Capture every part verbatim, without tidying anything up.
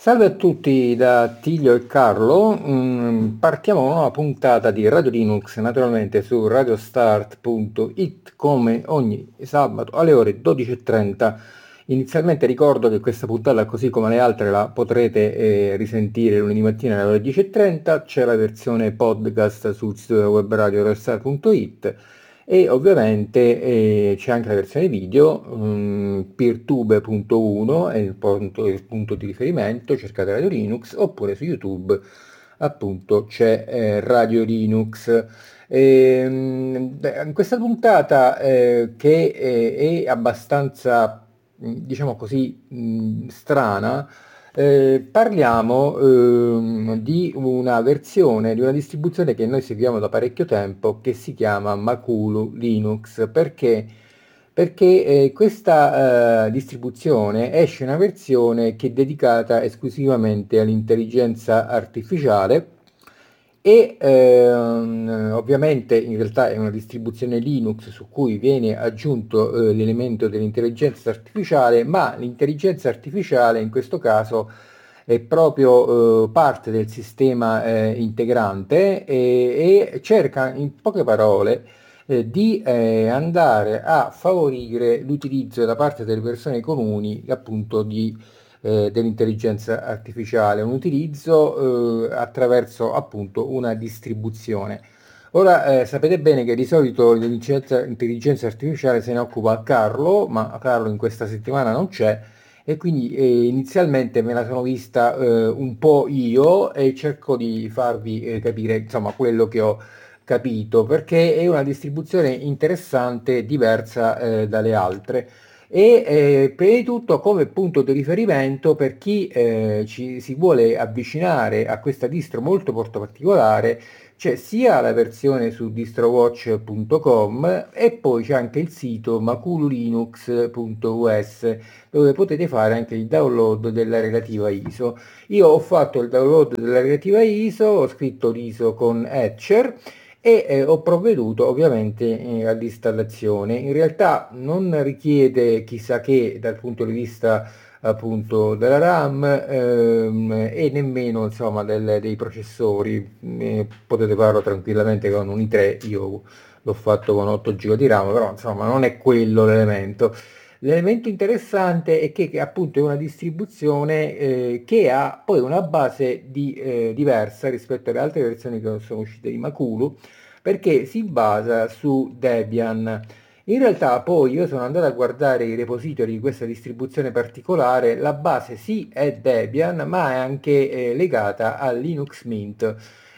Salve a tutti da Tiglio e Carlo. Mm, partiamo con una nuova puntata di Radio Linux, naturalmente su radiostart punto it come ogni sabato alle ore dodici e trenta. Inizialmente ricordo che questa puntata, così come le altre, la potrete eh, risentire lunedì mattina alle ore dieci e trenta. C'è la versione podcast sul sito web radio radiostart punto it. E ovviamente eh, c'è anche la versione video. um, peertube punto uno è il punto, il punto di riferimento, cercate Radio Linux, oppure su YouTube appunto c'è eh, Radio Linux. Ehm, beh, in questa puntata eh, che eh, è abbastanza, mh, diciamo così, mh, strana. Eh, parliamo ehm, di una versione, di una distribuzione che noi seguiamo da parecchio tempo, che si chiama Makulu Linux. Perché? Perché eh, questa eh, distribuzione esce una versione che è dedicata esclusivamente all'intelligenza artificiale. E ehm, ovviamente in realtà è una distribuzione Linux su cui viene aggiunto eh, l'elemento dell'intelligenza artificiale, ma l'intelligenza artificiale in questo caso è proprio eh, parte del sistema eh, integrante, e, e cerca in poche parole eh, di eh, andare a favorire l'utilizzo da parte delle persone comuni, appunto, di eh, dell'intelligenza artificiale, un utilizzo eh, attraverso appunto una distribuzione. Ora eh, sapete bene che di solito l'intelligenza intelligenza artificiale se ne occupa Carlo, ma Carlo in questa settimana non c'è, e quindi eh, inizialmente me la sono vista eh, un po' io, e cerco di farvi eh, capire insomma quello che ho capito, perché è una distribuzione interessante, diversa eh, dalle altre. E eh, prima di tutto come punto di riferimento per chi eh, ci si vuole avvicinare a questa distro molto molto particolare, c'è sia la versione su distrowatch punto com, e poi c'è anche il sito makululinux punto u s, dove potete fare anche il download della relativa I S O. Io ho fatto il download della relativa I S O, ho scritto l'I S O con Etcher e eh, ho provveduto ovviamente eh, all'installazione. In realtà non richiede chissà che dal punto di vista appunto della RAM, ehm, e nemmeno insomma del- dei processori. Eh, potete farlo tranquillamente con un i tre, io l'ho fatto con otto giga di RAM, però insomma non è quello l'elemento. L'elemento interessante è che, che appunto è una distribuzione eh, che ha poi una base di, eh, diversa rispetto alle altre versioni che sono uscite di Makulu, perché si basa su Debian. In realtà poi io sono andato a guardare i repository di questa distribuzione particolare. La base sì è Debian, ma è anche eh, legata a Linux Mint.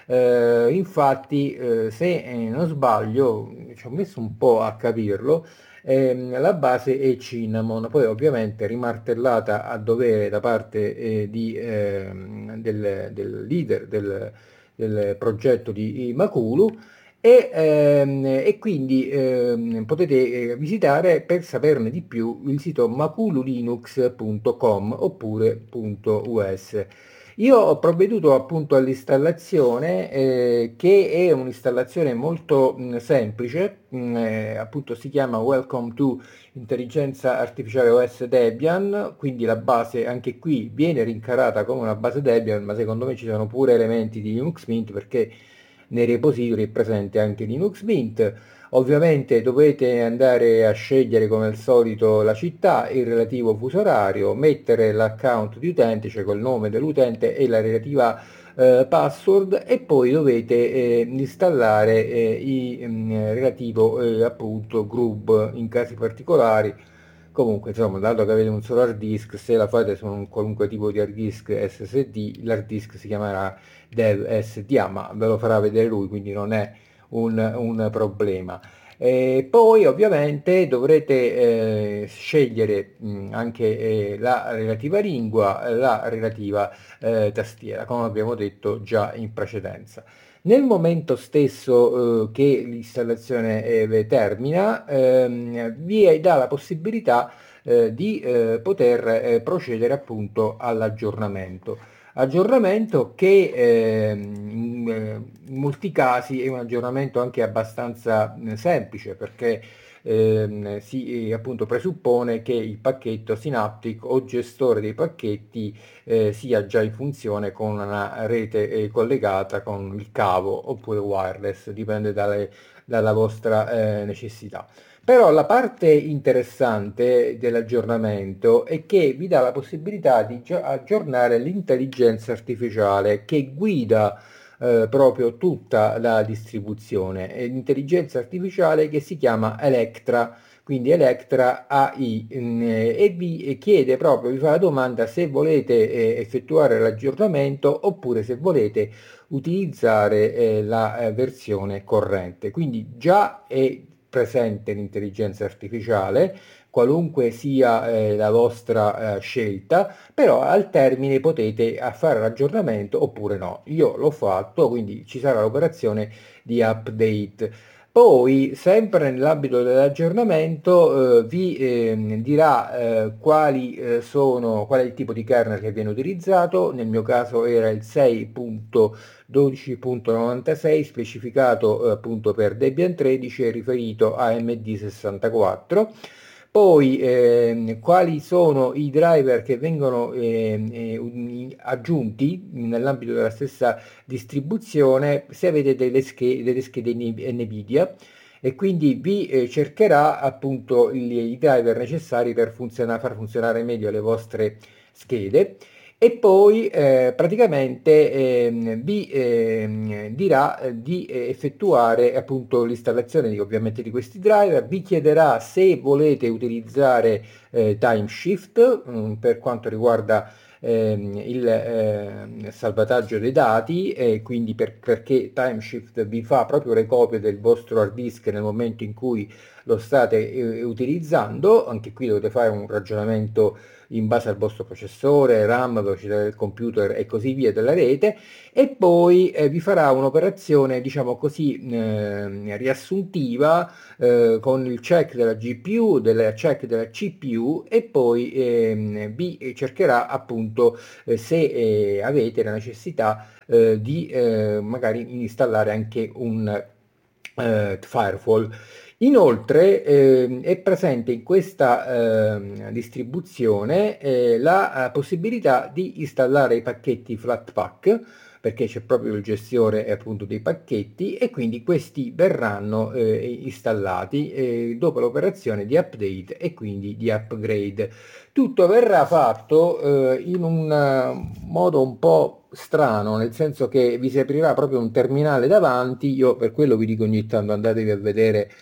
Eh, infatti, eh, se eh, non sbaglio, ci ho messo un po' a capirlo. Ehm, la base è Cinnamon, poi ovviamente rimartellata a dovere da parte eh, di, ehm, del, del leader del, del progetto di Makulu. E, ehm, e quindi ehm, potete eh, visitare per saperne di più il sito makululinux punto com oppure .us. Io ho provveduto appunto all'installazione, eh, che è un'installazione molto mh, semplice. Mh, eh, appunto si chiama Welcome to Intelligenza Artificiale O S Debian, quindi la base anche qui viene rincarata come una base Debian, ma secondo me ci sono pure elementi di Linux Mint, perché nei repository è presente anche Linux Mint. Ovviamente dovete andare a scegliere come al solito la città, il relativo fuso orario, mettere l'account di utente, cioè col nome dell'utente e la relativa eh, password, e poi dovete eh, installare eh, il relativo eh, appunto Grub in casi particolari. Comunque, insomma, dato che avete un solo hard disk, se la fate su un qualunque tipo di hard disk S S D, l'hard disk si chiamerà Dev S D A, ma ve lo farà vedere lui, quindi non è un, un problema. E poi ovviamente dovrete eh, scegliere mh, anche eh, la relativa lingua, la relativa eh, tastiera, come abbiamo detto già in precedenza. Nel momento stesso eh, che l'installazione eh, termina, ehm, vi dà la possibilità eh, di eh, poter eh, procedere appunto all'aggiornamento. Aggiornamento che ehm, in, eh, in molti casi è un aggiornamento anche abbastanza eh, semplice, perché ehm, si eh, appunto presuppone che il pacchetto Synaptic o gestore dei pacchetti eh, sia già in funzione con una rete eh, collegata con il cavo oppure wireless, dipende dalle- dalla vostra eh, necessità. Però la parte interessante dell'aggiornamento è che vi dà la possibilità di gio- aggiornare l'intelligenza artificiale che guida eh, proprio tutta la distribuzione. È l'intelligenza artificiale che si chiama Electra, quindi Electra A I, mm, eh, e vi chiede proprio, vi fa la domanda se volete eh, effettuare l'aggiornamento oppure se volete utilizzare eh, la eh, versione corrente. Quindi già è presente l'intelligenza artificiale, qualunque sia eh, la vostra eh, scelta, però al termine potete eh, fare l'aggiornamento oppure no. Io l'ho fatto, quindi ci sarà l'operazione di update. Poi, sempre nell'ambito dell'aggiornamento, eh, vi ehm, dirà eh, quali eh, sono, qual è il tipo di kernel che viene utilizzato. Nel mio caso era il sei punto dodici punto novantasei, specificato eh, appunto per Debian tredici e riferito a M D sessantaquattro. Poi ehm, quali sono i driver che vengono ehm, eh, un- aggiunti nell'ambito della stessa distribuzione se avete delle, sche- delle schede Nvidia, e quindi vi eh, cercherà appunto il- i driver necessari per funziona- far funzionare meglio le vostre schede. E poi eh, praticamente ehm, vi ehm, dirà eh, di eh, effettuare appunto l'installazione di, ovviamente di questi driver, vi chiederà se volete utilizzare eh, Timeshift mh, per quanto riguarda ehm, il ehm, salvataggio dei dati, e quindi per- perché Timeshift vi fa proprio le copie del vostro hard disk nel momento in cui lo state eh, utilizzando. Anche qui dovete fare un ragionamento in base al vostro processore, RAM, velocità del computer e così via della rete, e poi eh, vi farà un'operazione, diciamo così, eh, riassuntiva eh, con il check della G P U, del check della C P U, e poi ehm, vi cercherà appunto eh, se eh, avete la necessità eh, di eh, magari installare anche un eh, firewall. Inoltre ehm, è presente in questa ehm, distribuzione eh, la eh, possibilità di installare i pacchetti Flatpak, perché c'è proprio il gestore eh, appunto dei pacchetti, e quindi questi verranno eh, installati eh, dopo l'operazione di update e quindi di upgrade. Tutto verrà fatto eh, in un eh, modo un po' strano, nel senso che vi si aprirà proprio un terminale davanti. Io per quello vi dico ogni tanto andatevi a vedere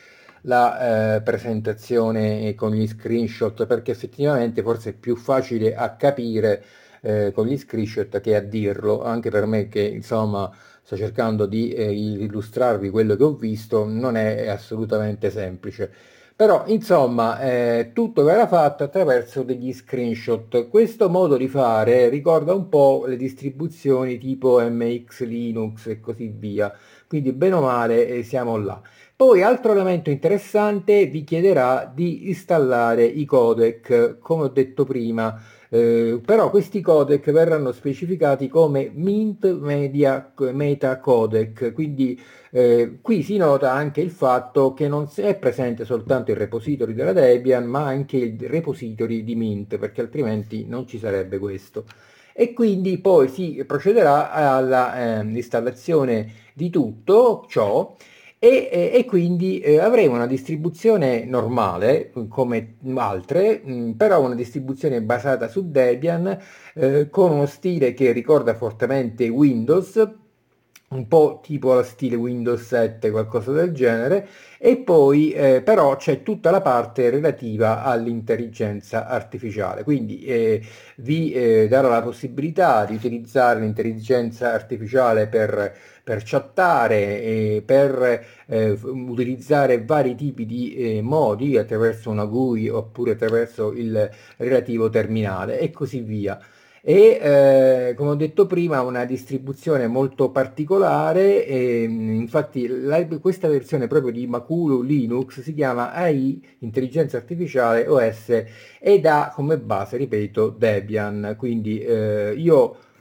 la eh, presentazione con gli screenshot, perché effettivamente forse è più facile a capire eh, con gli screenshot che a dirlo, anche per me che insomma sto cercando di eh, illustrarvi quello che ho visto, non è, è assolutamente semplice. Però insomma eh, tutto verrà fatto attraverso degli screenshot. Questo modo di fare ricorda un po' le distribuzioni tipo M X Linux e così via, quindi bene o male eh, siamo là. Poi altro elemento interessante, vi chiederà di installare i codec, come ho detto prima, eh, però questi codec verranno specificati come Mint Media Meta Codec, quindi eh, qui si nota anche il fatto che non è presente soltanto il repository della Debian, ma anche il repository di Mint, perché altrimenti non ci sarebbe questo. E quindi poi si procederà all'installazione di tutto ciò, e, e- e quindi eh, avremo una distribuzione normale mm, come altre, mh, però una distribuzione basata su Debian eh, con uno stile che ricorda fortemente Windows, un po' tipo la stile Windows sette, qualcosa del genere. E poi eh, però c'è tutta la parte relativa all'intelligenza artificiale, quindi eh, vi eh, darò la possibilità di utilizzare l'intelligenza artificiale per, per chattare e per eh, utilizzare vari tipi di eh, modi attraverso una G U I oppure attraverso il relativo terminale e così via. E eh, come ho detto prima, una distribuzione molto particolare, e, infatti la- questa versione proprio di Makulu Linux si chiama A I, Intelligenza Artificiale O S, ed ha come base, ripeto, Debian. Quindi eh, io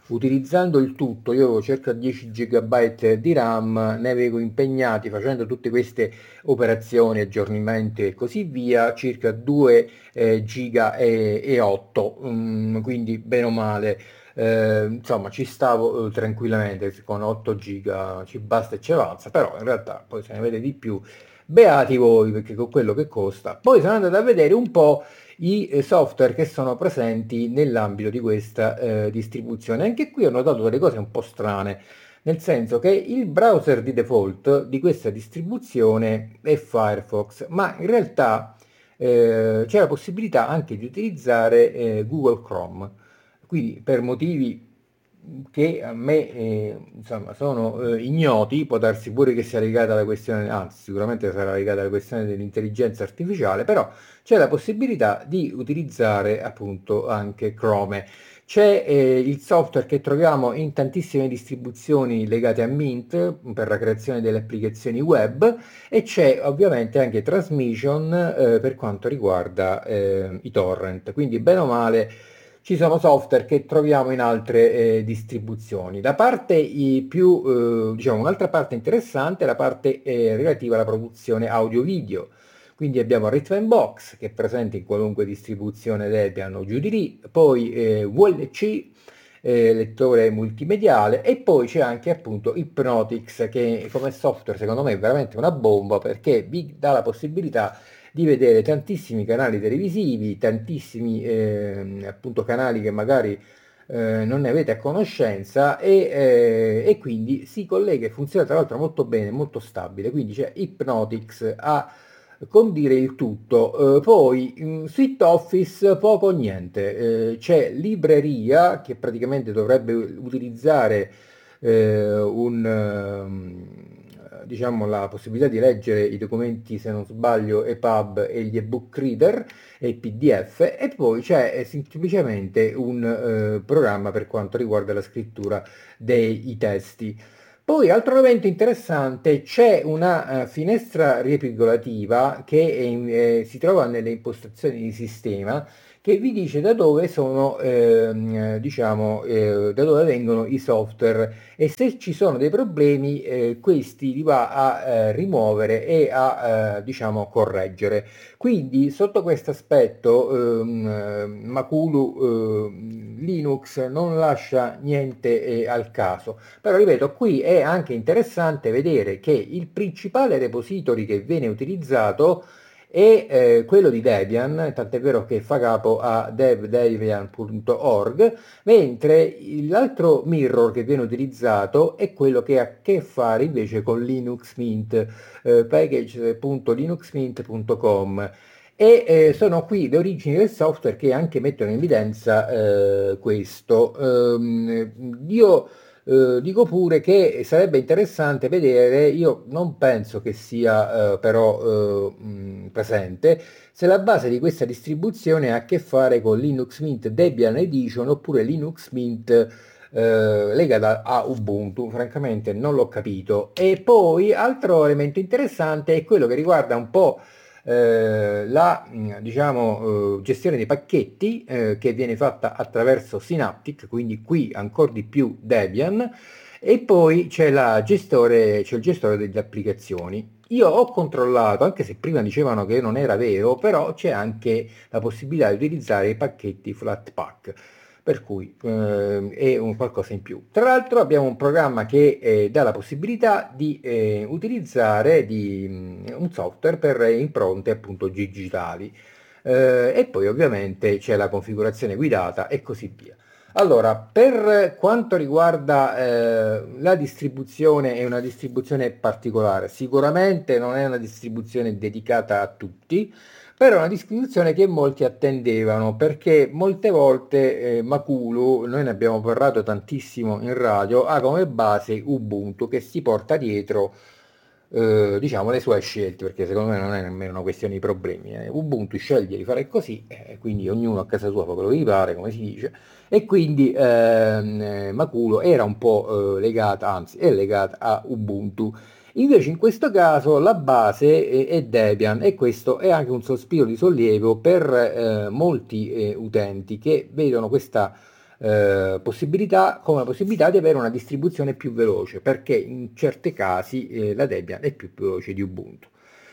utilizzando il tutto, io avevo circa dieci giga di RAM, ne avevo impegnati facendo tutte queste operazioni, aggiornamenti e così via, circa due eh, giga e otto, mm, quindi bene o male. Eh, insomma, ci stavo eh, tranquillamente con otto giga, ci basta e ci avanza, però in realtà poi se ne vede di più, beati voi, perché con quello che costa. Poi sono andato a vedere un po' i eh, software che sono presenti nell'ambito di questa eh, distribuzione. Anche qui ho notato delle cose un po' strane, nel senso che il browser di default di questa distribuzione è Firefox, ma in realtà eh, c'è la possibilità anche di utilizzare eh, Google Chrome. Quindi per motivi che a me eh, insomma sono eh, ignoti, può darsi pure che sia legata alla questione, anzi sicuramente sarà legata alla questione dell'intelligenza artificiale, però c'è la possibilità di utilizzare appunto anche Chrome. C'è eh, il software che troviamo in tantissime distribuzioni legate a Mint per la creazione delle applicazioni web, e c'è ovviamente anche Transmission eh, per quanto riguarda eh, i torrent. Quindi bene o male ci sono software che troviamo in altre eh, distribuzioni. La parte i più, eh, diciamo, un'altra parte interessante è la parte eh, relativa alla produzione audio-video. Quindi abbiamo Rhythmbox, che è presente in qualunque distribuzione Debian o giù di lì, poi eh, V L C, eh, lettore multimediale, e poi c'è anche appunto Hypnotix, che come software secondo me è veramente una bomba, perché vi dà la possibilità di vedere tantissimi canali televisivi, tantissimi eh, appunto canali che magari eh, non ne avete a conoscenza, e, eh, e quindi si collega e funziona tra l'altro molto bene, molto stabile. Quindi c'è Hypnotix a condire il tutto. Eh, poi in Suite Office poco o niente. Eh, c'è Libreria, che praticamente dovrebbe utilizzare eh, un ehm, diciamo la possibilità di leggere i documenti, se non sbaglio, E P U B e gli ebook reader e i P D F, e poi c'è eh, semplicemente un eh, programma per quanto riguarda la scrittura dei testi. Poi, altro elemento interessante, c'è una eh, finestra riepilogolativa che è in- eh, si trova nelle impostazioni di sistema, che vi dice da dove sono, ehm, eh, diciamo, eh, da dove vengono i software, e se ci sono dei problemi, eh, questi li va a eh, rimuovere e a, eh, diciamo, correggere. Quindi, sotto questo aspetto, ehm, eh, Makulu ehm, Linux non lascia niente eh, al caso. Però ripeto, qui è anche interessante vedere che il principale repository che viene utilizzato è eh, quello di Debian, tant'è vero che fa capo a dev debian punto org, mentre l'altro mirror che viene utilizzato è quello che ha a che fare invece con Linux Mint, eh, package punto linux mint punto com. E eh, sono qui le origini del software che anche mettono in evidenza eh, questo. Ehm, io eh, dico pure che sarebbe interessante vedere, io non penso che sia eh, però eh, mh, presente, se la base di questa distribuzione ha a che fare con Linux Mint Debian Edition oppure Linux Mint eh, legata a Ubuntu. Francamente non l'ho capito. E poi altro elemento interessante è quello che riguarda un po' eh, la diciamo, eh, gestione dei pacchetti eh, che viene fatta attraverso Synaptic, quindi qui ancora di più Debian, e poi c'è, la gestore, c'è il gestore delle applicazioni. Io ho controllato, anche se prima dicevano che non era vero, però c'è anche la possibilità di utilizzare i pacchetti Flatpak, per cui eh, è un qualcosa in più. Tra l'altro abbiamo un programma che eh, dà la possibilità di eh, utilizzare di, mh, un software per impronte appunto digitali, eh, e poi ovviamente c'è la configurazione guidata e così via. Allora, per quanto riguarda eh, la distribuzione, è una distribuzione particolare, sicuramente non è una distribuzione dedicata a tutti, però è una distribuzione che molti attendevano, perché molte volte eh, Makulu, noi ne abbiamo parlato tantissimo in radio, ha come base Ubuntu, che si porta dietro eh, diciamo le sue scelte, perché secondo me non è nemmeno una questione di problemi. eh. Ubuntu sceglie di fare così, eh, quindi ognuno a casa sua fa quello che gli pare, come si dice, e quindi ehm, eh, Maculo era un po' eh, legata, anzi è legata a Ubuntu. Invece in questo caso la base è, è Debian, e questo è anche un sospiro di sollievo per eh, molti eh, utenti che vedono questa eh, possibilità, come la possibilità di avere una distribuzione più veloce, perché in certi casi eh, la Debian è più veloce di Ubuntu.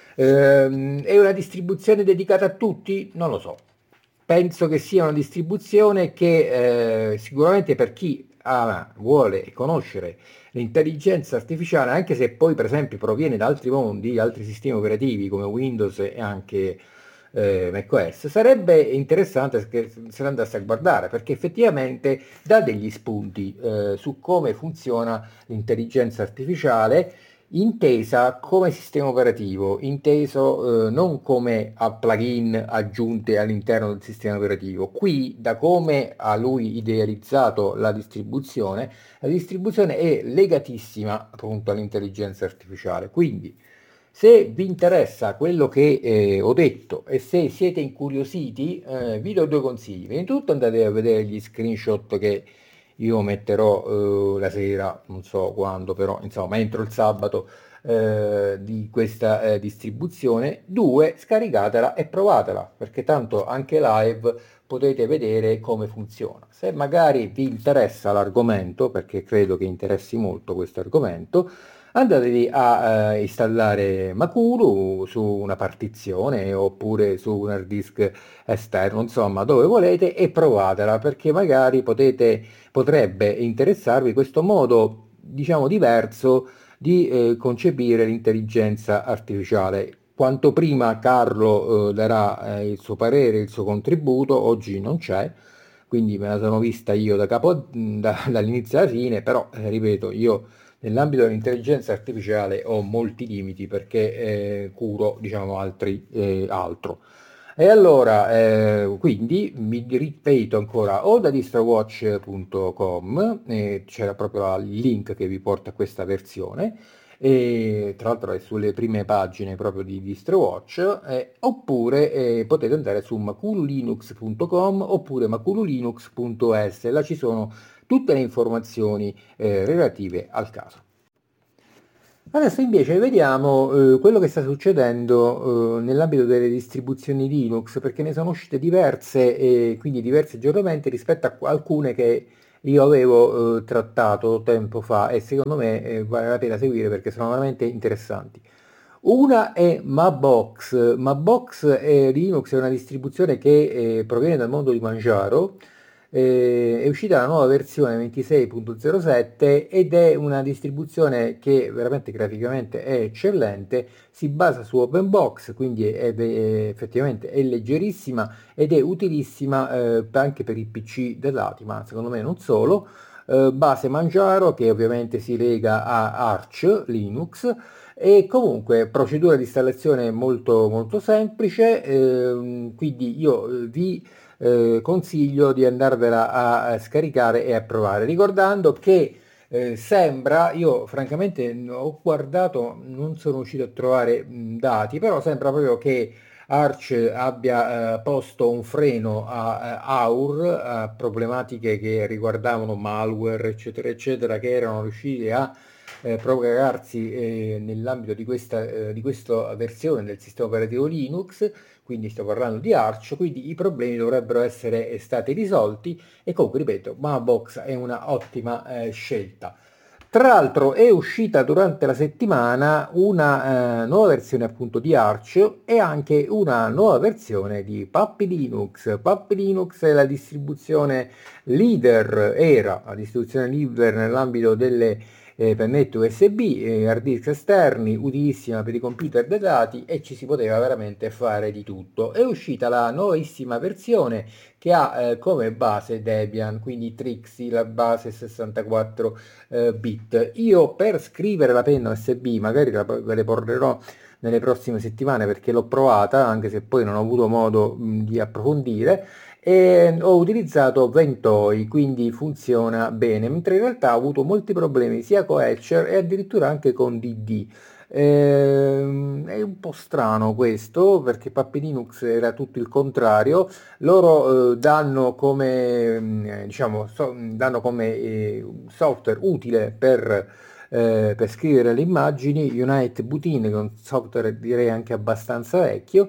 Ehm, è una distribuzione dedicata a tutti? Non lo so. Penso che sia una distribuzione che eh, sicuramente per chi ah, vuole conoscere l'intelligenza artificiale, anche se poi per esempio proviene da altri mondi, altri sistemi operativi come Windows e anche eh, macOS, sarebbe interessante che se lo andasse a guardare, perché effettivamente dà degli spunti eh, su come funziona l'intelligenza artificiale intesa come sistema operativo, inteso eh, non come a plugin aggiunte all'interno del sistema operativo. Qui, da come ha lui idealizzato la distribuzione, la distribuzione è legatissima appunto all'intelligenza artificiale. Quindi, se vi interessa quello che eh, ho detto e se siete incuriositi, eh, vi do due consigli. Prima di tutto andate a vedere gli screenshot che io metterò eh, la sera, non so quando, però insomma entro il sabato eh, di questa eh, distribuzione. Due, scaricatela e provatela, perché tanto anche live potete vedere come funziona. Se magari vi interessa l'argomento, perché credo che interessi molto questo argomento, andatevi a eh, installare Makuru su una partizione oppure su un hard disk esterno, insomma dove volete, e provatela, perché magari potete, potrebbe interessarvi questo modo, diciamo, diverso di eh, concepire l'intelligenza artificiale. Quanto prima Carlo eh, darà eh, il suo parere, il suo contributo, oggi non c'è, quindi me la sono vista io da capo, da, dall'inizio alla fine, però eh, ripeto, io nell'ambito dell'intelligenza artificiale ho molti limiti perché eh, curo, diciamo, altri, eh, altro. E allora, eh, quindi mi ripeto ancora, o da distrowatch punto com, eh, c'era proprio il link che vi porta a questa versione, e tra l'altro è sulle prime pagine proprio di DistroWatch, eh, oppure eh, potete andare su macululinux punto com oppure macululinux punto es, là ci sono tutte le informazioni eh, relative al caso. Adesso invece vediamo eh, quello che sta succedendo eh, nell'ambito delle distribuzioni Linux, perché ne sono uscite diverse e quindi diversi aggiornamenti rispetto a alcune che io avevo eh, trattato tempo fa e secondo me eh, vale la pena seguire perché sono veramente interessanti. Una è Mabox. Mabox è Linux, è una distribuzione che eh, proviene dal mondo di Manjaro. Eh, è uscita la nuova versione ventisei punto zero sette ed è una distribuzione che veramente graficamente è eccellente, si basa su OpenBox, quindi è, è- effettivamente è leggerissima ed è utilissima eh, anche per i P C dell'A T I, ma secondo me non solo. Eh, base Manjaro che ovviamente si lega a Arch Linux e comunque procedura di installazione molto molto semplice, ehm, quindi io eh, vi eh, consiglio di andarvela a, a scaricare e a provare, ricordando che eh, sembra, io francamente ho guardato, non sono riuscito a trovare mh, dati, però sembra proprio che Arch abbia eh, posto un freno a, a Aur, a problematiche che riguardavano malware, eccetera, eccetera, che erano riusciti a eh, propagarsi eh, nell'ambito di questa, eh, di questa versione del sistema operativo Linux, quindi sto parlando di Arch, quindi i problemi dovrebbero essere stati risolti e comunque ripeto, Mamabox è una ottima eh, scelta. Tra l'altro è uscita durante la settimana una eh, nuova versione appunto di Arch e anche una nuova versione di Puppy Linux. Puppy Linux è la distribuzione leader, era la distribuzione leader nell'ambito delle eh, pennette U S B, eh, hard disk esterni, utilissima per i computer dei dati e ci si poteva veramente fare di tutto. È uscita la nuovissima versione che ha eh, come base Debian, quindi Trixie, la base sessantaquattro eh, bit. Io per scrivere la penna U S B, magari la, ve le porrerò nelle prossime settimane perché l'ho provata, anche se poi non ho avuto modo mh, di approfondire, e ho utilizzato Ventoi, quindi funziona bene, mentre in realtà ho avuto molti problemi sia con Etcher e addirittura anche con D D. Ehm, è un po' strano questo perché Puppy Linux era tutto il contrario. Loro eh, danno come, mm, eh, diciamo, so- danno come eh, software utile per, eh, per scrivere le immagini Unite Butine, che è un software direi anche abbastanza vecchio,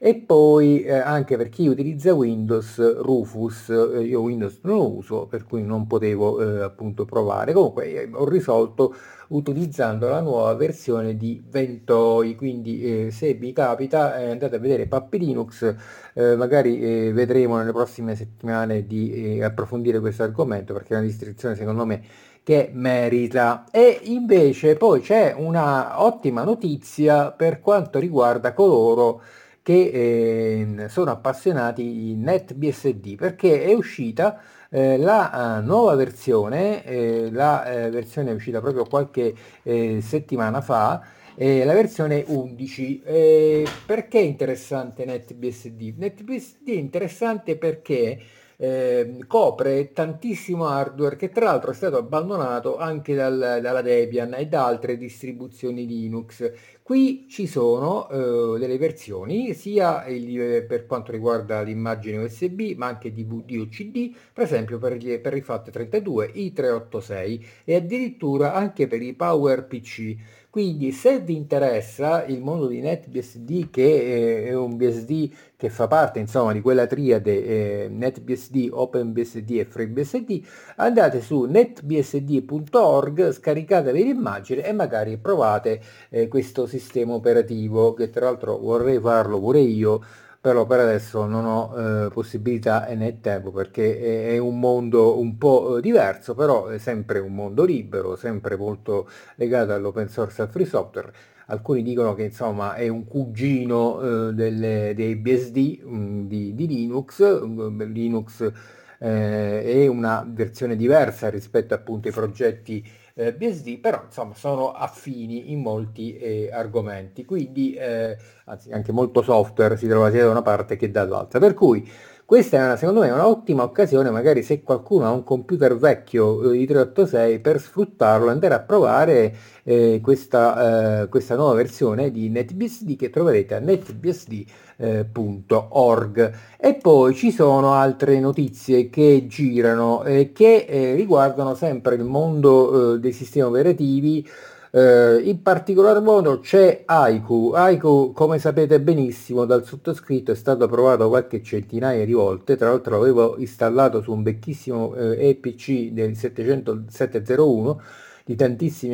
e poi eh, anche per chi utilizza Windows, Rufus, eh, io Windows non lo uso, per cui non potevo eh, appunto provare. Comunque eh, ho risolto utilizzando la nuova versione di Ventoi, quindi eh, se vi capita eh, andate a vedere Puppy Linux, eh, magari eh, vedremo nelle prossime settimane di eh, approfondire questo argomento, perché è una distribuzione secondo me che merita. E invece poi c'è una ottima notizia per quanto riguarda coloro che eh, sono appassionati di NetBSD, perché è uscita eh, la uh, nuova versione, eh, la eh, versione è uscita proprio qualche eh, settimana fa, eh, la versione undici. Eh, perché è interessante NetBSD? NetBSD è interessante perché eh, copre tantissimo hardware che tra l'altro è stato abbandonato anche dal- dalla Debian e da altre distribuzioni Linux. Qui ci sono eh, delle versioni sia il- eh, per quanto riguarda l'immagine U S B ma anche D V D o C D, per esempio per, gli, per i FAT trentadue, i trecentoottantasei e addirittura anche per i PowerPC. Quindi se vi interessa il mondo di NetBSD, che eh, è un B S D che fa parte insomma di quella triade eh, NetBSD, OpenBSD e FreeBSD, andate su netbsd punto org, scaricatevi l'immagine e magari provate eh, questo sistema operativo, che tra l'altro vorrei farlo pure io, però per adesso non ho eh, possibilità né tempo, perché è, è un mondo un po' eh, diverso, però è sempre un mondo libero, sempre molto legato all'open source e al free software. Alcuni dicono che insomma è un cugino eh, delle- dei B S D mh, di, di Linux. mm, Linux eh, è una versione diversa rispetto appunto ai progetti eh, B S D, però insomma sono affini in molti eh, argomenti, quindi eh, anzi anche molto software si trova sia da una parte che dall'altra, per cui questa è una, secondo me un'ottima occasione, magari se qualcuno ha un computer vecchio eh, di trecentoottantasei, per sfruttarlo, andare a provare eh, questa, eh, questa nuova versione di NetBSD che troverete a netbsd punto org. E poi ci sono altre notizie che girano eh, che eh, riguardano sempre il mondo eh, dei sistemi operativi. Eh, in particolar modo c'è Haiku. Haiku, come sapete benissimo, dal sottoscritto è stato provato qualche centinaia di volte. Tra l'altro l'avevo installato su un vecchissimo eh, E P C del settecento settecentouno di tantissimi